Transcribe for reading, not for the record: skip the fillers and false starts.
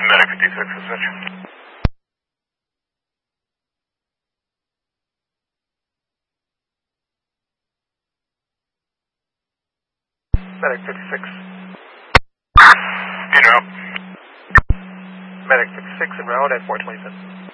Medic 56 is switch. Medic 56. Peter out. Medic 56 en route at 427.